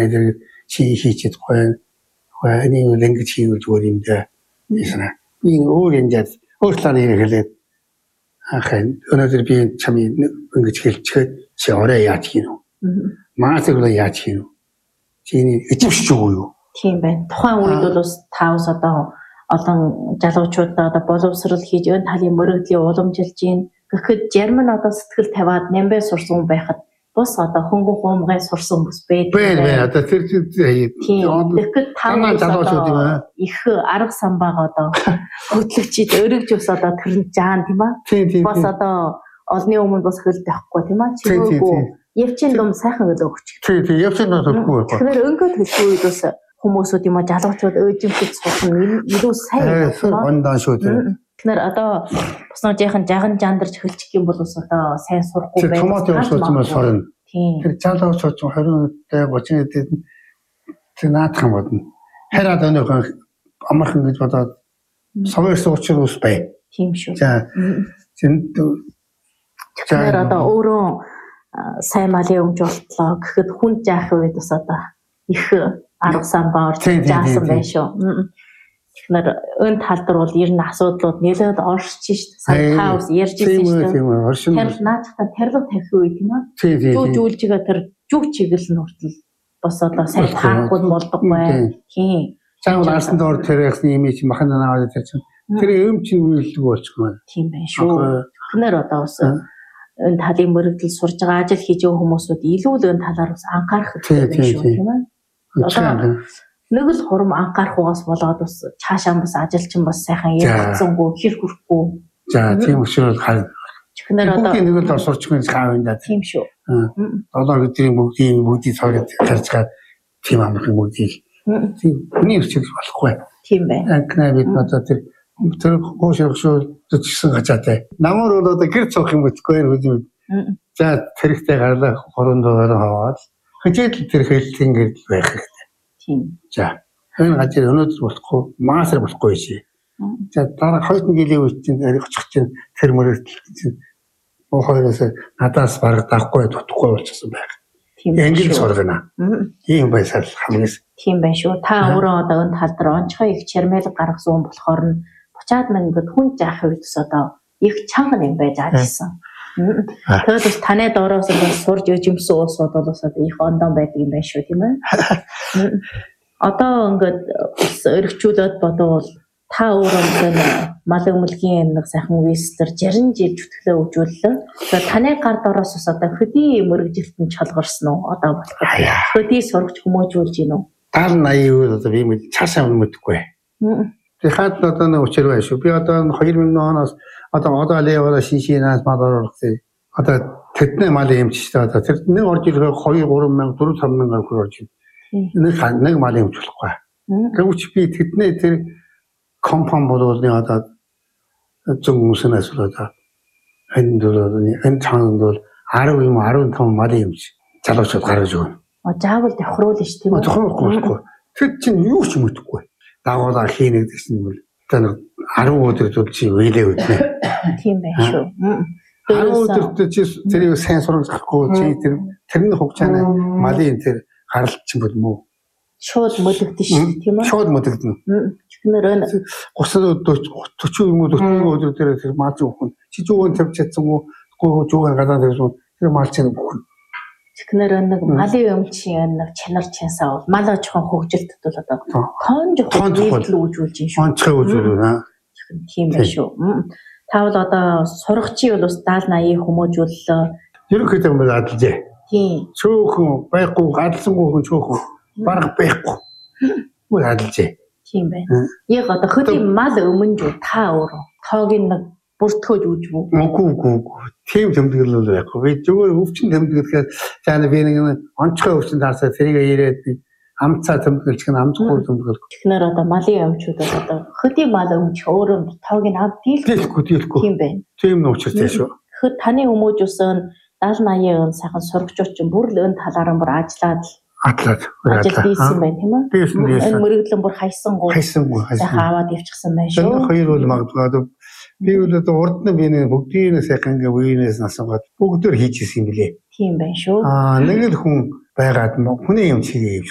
애들 지휘지 과연 아니 랭귀 지휘 조림데 이사나 이 오렌지 오스라니 그래 아한 어느들 비 참이 그 제일 저래 야치노 마스로 야치노 지니 어찌시죠요 тийм байна. Тухайн үед бол бас та ус одоо олон залуучуудаа одоо боловсрал хийж өн талын мөрөгдлийн уламжилж гин гэхэд Герман одоо сэтгэл тавиад Нямбай сурсан байхад бус одоо хөнгөн хуумгай сурсан бүс байдаг. Бай одоо тэр тэгэхэд та их арга самбаага одоо хөтлөгчид өргөж ус одоо тэр жаан тийм аа. Бас одоо олны өмнө бас хөл байхгүй тийм аа. Чимээгүй Евчин дом сайхан өлөө өгч. Тийм Евчин дом өгөхгүй. Тэгэхээр өнгөд хэлгүй үед бас хүмүүсүүд юм аа залуучууд өөжимхөд суухан илүү сайн ондоо шүү дээ. Тэгэхээр одоо бас ножийнхан жаган жандарч хөлчих юм бол бас одоо сайн сурахгүй байх. Томат явуулж юм сорно. Тэр залуучууд 20 30 дэд тэр наадах юм бодно. Хараад өнөөхөн амархан гэж бодоод совёрс уучир ус бай. Тийм шүү. За зэн тэгэхээр одоо өөрөө сайн малын өмжүүлэлтлөө гэхэд хүн заах үед бас одоо их арга самбаар заасан байх шүү. Тэгэхээр өн тал дээр бол ер нь асуудлууд нэлээд оршиж шүү. Сая хаус ярьж ирсэн шүү. Тэр наачтаа тэрлэг тавих үе тийм үү? Жүүлжигээ тэр жүг чиглэл нь хүртэл бас одоо сайн таахгүй болдоггүй. Тийм. Цаана наасан доор тэр ясны имиж махан наваад тэр чинь тэр юм чинь үйлдэл болчихгоо. Тийм байна шүү. Тэгэхээр одоо бас өн талын мөрөгдөл сурж байгаа ажил хийж байгаа хүмүүсүүд илүү л өн талаар бас анхаарах хэрэгтэй шүү тийм ээ. Одоо нэг л хурам анхаарах угаас болоод бас цаашаа бас ажилчин бас сайхан ярилцсангүй хэр хүрхгүй. За тийм учраас харин тэгэхээр одоо нэг л сурч гэн хаавна. Тийм шүү. Одоо бидний бүгдийг цогцолж харьцаад тийм амархан бүгдийг тийм хүний өчиг болохгүй. Тийм байна. Анкна бид одоо тэр гоошрогшоо төчсөн гацаатай. Намар бол одоо гэр цоох юм гэдэггүй юм. За тэрхтээ гарлаа хорондоор хаваад хичээл тэр хэлтийн гэрэл байх хэрэгтэй. Тийм. За энэ газар өнөөдөр болохгүй маасар болохгүй шээ. За дараа 2 жилийн үед чинь очих чинь тэр мөрөгдөл чинь хоёроос надаас бараг давхгүй дутхгүй болчихсон байх. Тийм. Англи сургана. Ийм байсаар хамгийн. Тийм байна шүү. Та өөрөө одоо энэ тал дээр онцгой их чармайлаг гаргасан болохоор нь буцаад нэгэд хүн заах үедс одоо их чанга юм байж ажилласан. Тэгээд бас таны доороос сурж өжимсөн уусууд бол бас одоо их ондон байдаг юм байна шүү тийм ээ. Одоо ингээд өргөчүүлээд бодвол та өөрөө мал өмөлгийн нэг сайхан вистер 60 жил зүтгэлээ өгжүүллээ. Тэгээд таны гар доороос бас одоо хөдий мөрөгжилтөнд чолгорсон уу? Одоо болох хөдий сургаж хүмүүжүүлж гин үү? 70 80 үйл одоо би цаашаа мэдгүй. Тэгэхээр хаад одоо нэг учир байна шүү. Би одоо 2000 оноос одоо левера шиншинаас мал оруулсан. Одоо тэдний малын эмчтэй одоо тэр нэг орж ирэх 2 3000 4 5000 төгрөг орж ирнэ. Нэг малын эмч болохгүй. Гэвч би тэдний тэр компани болуулны одоо зөв хүмүүсээс одоо энэ цаанд бол 10 юм 15 малын эмч залуучууд гаргаж өгнө. Заавал давхруулна ш тийм үү? Давхруулахгүй. Тэр чинь юу ч мэдэхгүй. Дагуулаа хийнэ гэсэн юм бол одоо 10 өдөр зүйл чи вэлээ үтнэ. Тийм байх шүү. 10 өдөр чи тэрийг сайн сургахгүй чи тэрний хугацааны малын тэр гаралт чинь бол муу. Шууд мөдөгдөн шүү тийм үү? Шууд мөдөгдөн. Тэгэхээр энэ 30 юм уу 40 өдөр дээр тэр мал зөвхөн чи зүүн тавьж чадсан уу? Үгүй зүүн гадаад тавьсан тэр мал чинь бүхэн. Тэгэхээр нэг малын өмчийн нэг чанар чансаа бол мал аж ахуйн хөгжилтөд бол одоо тоон жоохон нийтлэл үүжүүлж юм шүү. Онцгой үүжүүлнэ. Тийм байх шүү. Та бол одоо сургачийн бол бас 70 80 хүмүүжүүллээ. Ерөнхийдөө бол адилжээ. Тийм. Цөөхөн байхгүй гадалсангүй хүн цөөхөн бараг байхгүй. Мөн адилжээ. Тийм байна. Яг одоо хөдий мал өмнөж та өөрөө тоогийн нэг бүртгөөж үүжвүү. Үгүй. Тийм тэмдэглэл байхгүй. Би зөвхөн өвчин тэмдэглэхээр цаана би нэг онцгой өвчин таасаа тэрийг ирээд амцаа тэмдэглэж гэн амцгүй тэмдэглэх. Тэгэхээр одоо малын өмчүүд бол одоо хөдий мал өмч өөрөө тоог нь авд дийлэхгүй. Тийм байна. Тийм учиртай шүү. Тэгэхээр таны хүмүүжүүлсэн 70 80 сайхан сургачууд чинь бүр л өн талаараа бүр ажиллаад хийсэн байна тийм үү? Энэ мөрөглөн бүр хайсангүй. Сайхан аваад явчихсан байна шүү. Хоёр бол магадгүй би бол одоо урд нь би нэг бүгдийг сайхан ингээ үеийнээс насгаад бүгдээр хийчихсэн юм билээ. Тийм байна шүү. Нэг л хүн байгаад хүний юм чигээ